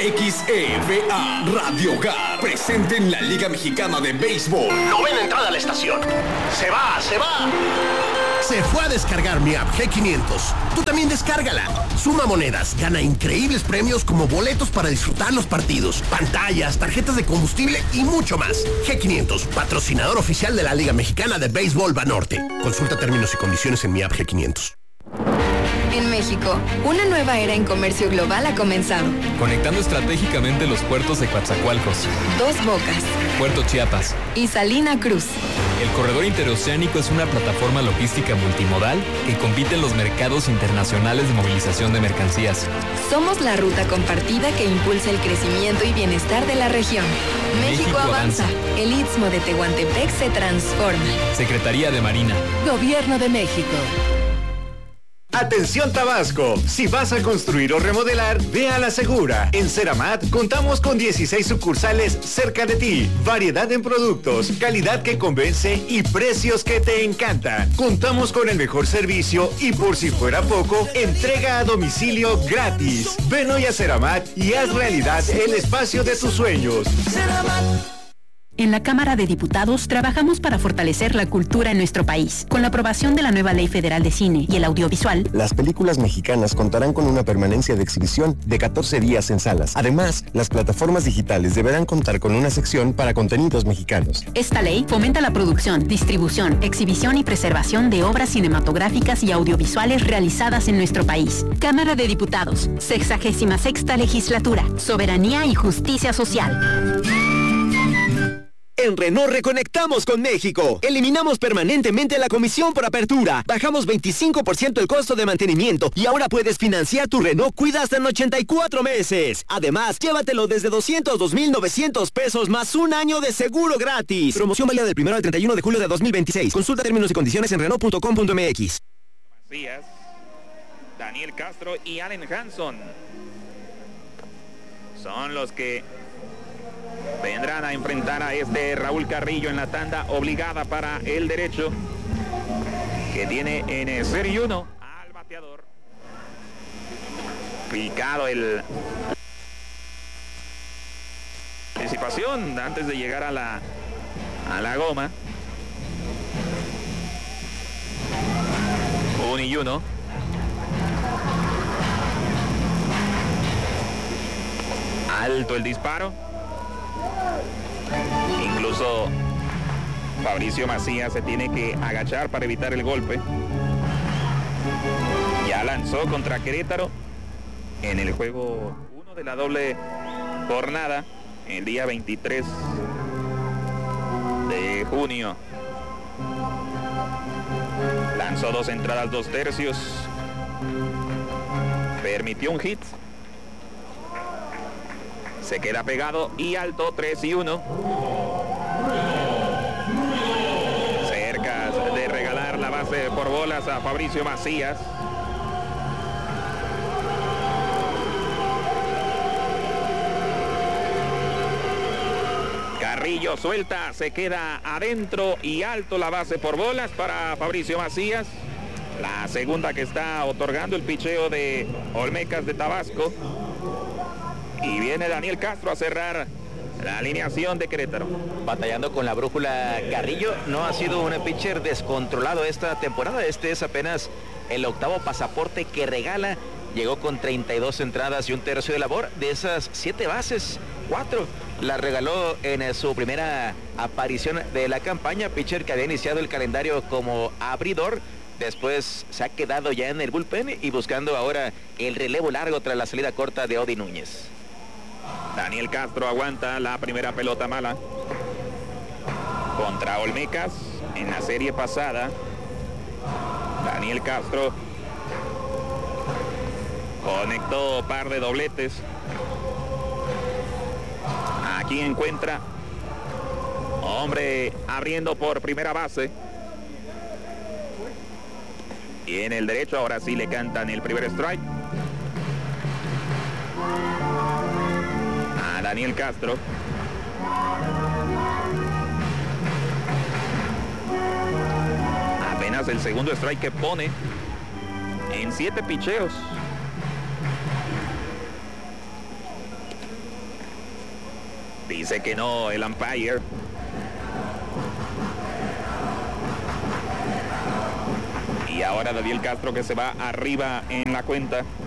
XEVA Radio Hogar presente en la Liga Mexicana de Béisbol. Novena entrada a la estación. ¡Se va! Se fue a descargar mi app G500. Tú también descárgala. Suma monedas, gana increíbles premios como boletos para disfrutar los partidos, pantallas, tarjetas de combustible y mucho más. G500, patrocinador oficial de la Liga Mexicana de Béisbol Banorte. Consulta términos y condiciones en mi app G500. En México, una nueva era en comercio global ha comenzado. Conectando estratégicamente los puertos de Coatzacoalcos, Dos Bocas, Puerto Chiapas y Salina Cruz. El corredor interoceánico es una plataforma logística multimodal que compite en los mercados internacionales de movilización de mercancías. Somos la ruta compartida que impulsa el crecimiento y bienestar de la región. México avanza. El Istmo de Tehuantepec se transforma. Secretaría de Marina. Gobierno de México. Atención Tabasco, si vas a construir o remodelar, ve a La Segura. En Ceramat contamos con 16 sucursales cerca de ti. Variedad en productos, calidad que convence y precios que te encantan. Contamos con el mejor servicio y por si fuera poco, entrega a domicilio gratis. Ven hoy a Ceramat y haz realidad el espacio de tus sueños. En la Cámara de Diputados trabajamos para fortalecer la cultura en nuestro país. Con la aprobación de la nueva Ley Federal de Cine y el Audiovisual, las películas mexicanas contarán con una permanencia de exhibición de 14 días en salas. Además, las plataformas digitales deberán contar con una sección para contenidos mexicanos. Esta ley fomenta la producción, distribución, exhibición y preservación de obras cinematográficas y audiovisuales realizadas en nuestro país. Cámara de Diputados, 66ª Legislatura, Soberanía y Justicia Social. En Renault reconectamos con México. Eliminamos permanentemente la comisión por apertura. Bajamos 25% el costo de mantenimiento y ahora puedes financiar tu Renault Kwid hasta en 84 meses. Además, llévatelo desde 202,900 pesos más un año de seguro gratis. Promoción válida del 1 al 31 de julio de 2026. Consulta términos y condiciones en Renault.com.mx. Daniel Castro y Allen Hanson son los que vendrán a enfrentar a Raúl Carrillo en la tanda obligada para el derecho, que tiene en serie 1 al bateador. Picado el anticipación antes de llegar a la goma. 1-1. Alto el disparo. Incluso Fabricio Macías se tiene que agachar para evitar el golpe. Ya lanzó contra Querétaro en el juego 1 de la doble jornada el día 23 de junio. Lanzó 2 entradas, 2 tercios. Permitió un hit. Se queda pegado y alto, 3-1. Cerca de regalar la base por bolas a Fabricio Macías. Carrillo suelta, se queda adentro y alto la base por bolas para Fabricio Macías. La segunda que está otorgando el picheo de Olmecas de Tabasco. Y viene Daniel Castro a cerrar la alineación de Querétaro. Batallando con la brújula Carrillo, no ha sido un pitcher descontrolado esta temporada. Este es apenas el 8º pasaporte que regala. Llegó con 32 entradas y 1 tercio de labor. De esas 7 bases, 4 la regaló en su primera aparición de la campaña. Pitcher que había iniciado el calendario como abridor. Después se ha quedado ya en el bullpen y buscando ahora el relevo largo tras la salida corta de Odi Núñez. Daniel Castro aguanta la primera pelota mala contra Olmecas en la serie pasada. Daniel Castro conectó par de dobletes. Aquí encuentra hombre abriendo por primera base. Y en el derecho ahora sí le cantan el primer strike a Daniel Castro. Apenas el segundo strike que pone en 7 picheos. Dice que no el umpire. Y ahora Daniel Castro que se va arriba en la cuenta.